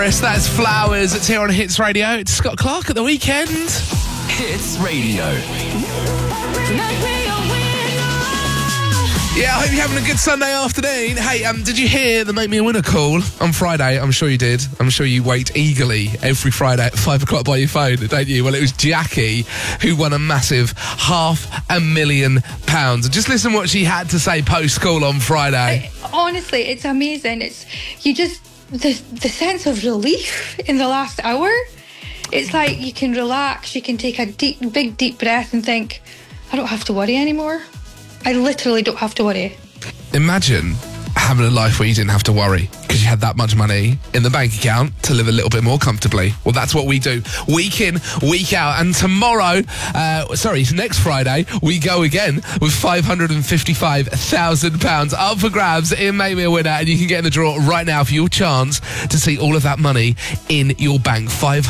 That's Flowers. It's here on Hits Radio. It's Scott Clark at the weekend. Hits Radio. Yeah, I hope you're having a good Sunday afternoon. Hey, did you hear the Make Me a Winner call on Friday? I'm sure you did. I'm sure you wait eagerly every Friday at 5 o'clock by your phone, don't you? Well, it was Jackie who won a massive £500,000. Just listen what she had to say post-call on Friday. Honestly, it's amazing. It's the sense of relief in the last hour. It's like you can relax, you can take a big deep breath and think, I don't have to worry anymore. I literally don't have to worry. Imagine having a life where you didn't have to worry because you had that much money in the bank account to live a little bit more comfortably. Well, that's what we do week in, week out. And tomorrow, next Friday, we go again with £555,000 up for grabs in Make Me a Winner. And you can get in the draw right now for your chance to see all of that money in your bank.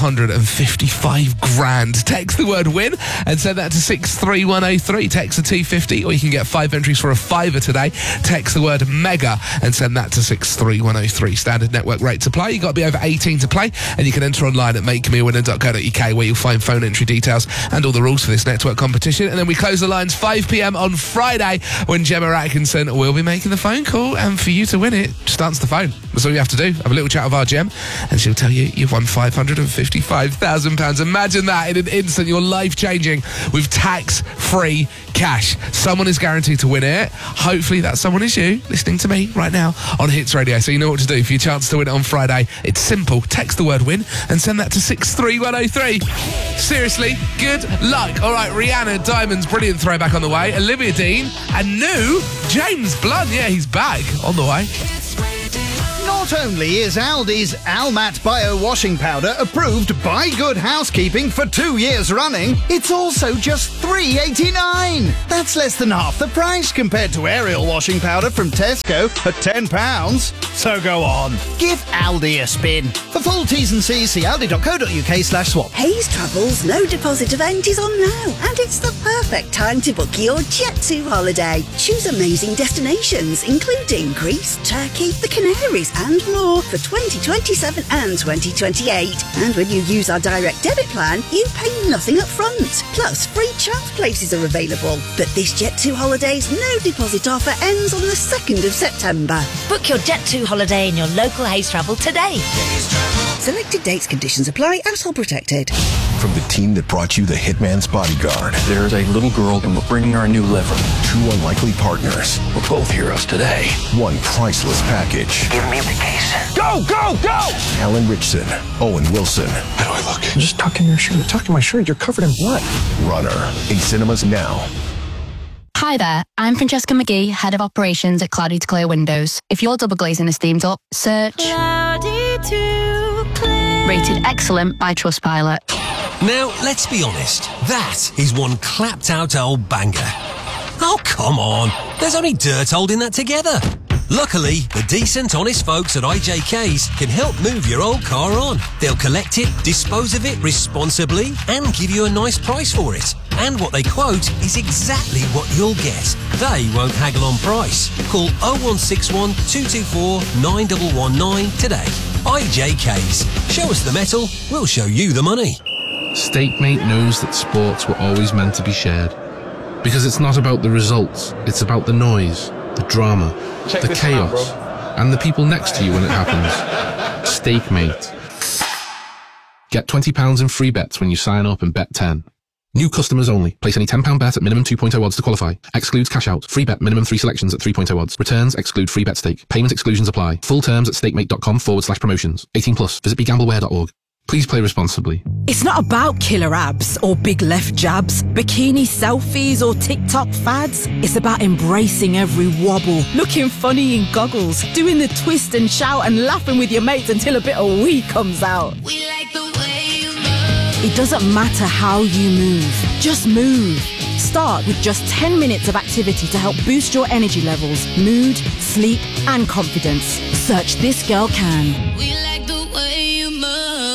555 grand. Text the word win and send that to 63103. Text the T50, or you can get 5 entries for a fiver today. Text the word mega and send that to 63103. Standard network rate to play. You've got to be over 18 to play, and you can enter online at makemeawinner.co.uk where you'll find phone entry details and all the rules for this network competition. And then we close the lines 5 p.m. on Friday when Gemma Atkinson will be making the phone call, and for you to win it, just answer the phone. That's all you have to do. Have a little chat with our Gem and she'll tell you you've won £555,000. Imagine that in an instant. You're life-changing with tax-free cash. Someone is guaranteed to win it. Hopefully that someone is you listening to me right now on Hits Radio. So you know what to do for your chance to win it on Friday. It's simple. Text the word win and send that to 63103. Seriously, good luck. All right, Rihanna, Diamonds, brilliant throwback on the way. Olivia Dean and new James Blunt. Yeah, he's back on the way. Not only is Aldi's Almat Bio Washing Powder approved by Good Housekeeping for 2 years running, it's also just $3.89. That's less than half the price compared to Ariel washing powder from Tesco at £10. So go on, give Aldi a spin. For full T's and C's, see aldi.co.uk/swap. Hayes Travel's no deposit event is on now, and it's the perfect time to book your Jet2 holiday. Choose amazing destinations, including Greece, Turkey, the Canaries, and more for 2027 and 2028. And when you use our direct debit plan, you pay nothing up front. Plus, free chat places are available. But this Jet2 holiday's no deposit offer ends on the 2nd of September. Book your Jet2 holiday in your local Hayes Travel today. Selected dates, conditions apply, household protected. From the team that brought you The Hitman's Bodyguard. There's a little girl and we're bringing her a new liver. 2 unlikely partners. We're both heroes today. 1 priceless package. Give me the case. Go, go, go! Alan Richson, Owen Wilson. How do I look? Just tuck in your shirt. Tuck in my shirt. You're covered in blood. Runner. In cinemas now. Hi there, I'm Francesca McGee, Head of Operations at Cloudy to Clear Windows. If your double glazing is steamed up, search Cloudy to Clear. Rated excellent by Trustpilot. Now, let's be honest, that is one clapped out old banger. Oh, come on, there's only dirt holding that together. Luckily, the decent, honest folks at IJK's can help move your old car on. They'll collect it, dispose of it responsibly, and give you a nice price for it. And what they quote is exactly what you'll get. They won't haggle on price. Call 0161 224 9119 today. IJK's. Show us the metal, we'll show you the money. StateMate knows that sports were always meant to be shared. Because it's not about the results, it's about the noise, the drama, the chaos, and the people next to you when it happens. StakeMate. Get £20 in free bets when you sign up and bet 10. New customers only. Place any £10 bet at minimum 2.0 odds to qualify. Excludes cash out. Free bet minimum 3 selections at 3.0 odds. Returns exclude free bet stake. Payment exclusions apply. Full terms at stakemate.com/promotions. 18 plus. Visit begambleware.org. Please play responsibly. It's not about killer abs or big left jabs, bikini selfies or TikTok fads. It's about embracing every wobble, looking funny in goggles, doing the twist and shout and laughing with your mates until a bit of wee comes out. We like the way you move. It doesn't matter how you move, just move. Start with just 10 minutes of activity to help boost your energy levels, mood, sleep and confidence. Search This Girl Can. We like the way you move.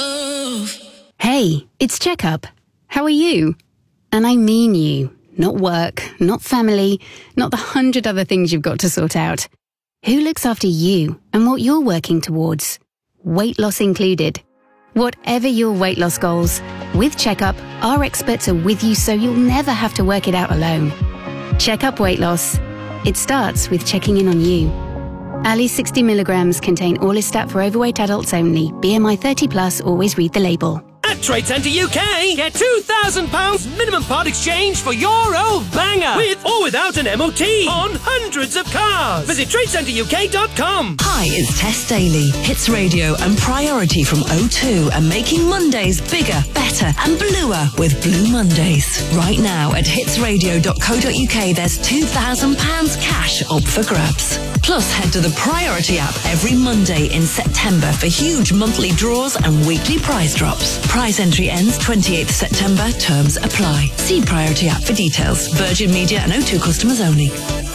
Hey, it's Checkup. How are you? And I mean you. Not work, not family, not the 100 other things you've got to sort out. Who looks after you and what you're working towards? weight loss included. Whatever your weight loss goals, with Checkup, our experts are with you so you'll never have to work it out alone. Checkup Weight Loss. It starts with checking in on you. Ali 60 milligrams contain Orlistat for overweight adults only. BMI 30 plus, always read the label. At Trade Centre UK, get £2,000 minimum part exchange for your old banger, with or without an MOT, on hundreds of cars. Visit TradeCentreUK.com. Hi, it's Tess Daly. Hits Radio and Priority from O2 are making Mondays bigger, better and bluer with Blue Mondays. Right now at hitsradio.co.uk, there's £2,000 cash up for grabs. Plus, head to the Priority app every Monday in September for huge monthly draws and weekly prize drops. Prize entry ends 28th September. Terms apply. See Priority app for details. Virgin Media and O2 customers only.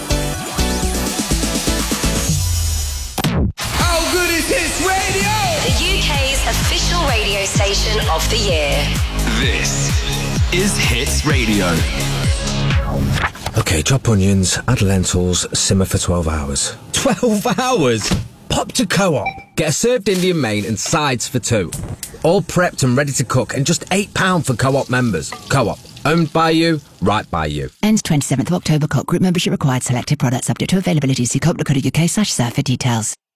How good is Hits Radio? The UK's official radio station of the year. This is Hits Radio. Okay, chop onions, add lentils, simmer for 12 hours. 12 hours? Pop to Co-op. Get a served Indian main and sides for £2. All prepped and ready to cook, and just £8 for Co-op members. Co-op. Owned by you, right by you. Ends 27th of October. Co-op group membership required. Selected products subject to availability. See coop.co.uk/serve for details.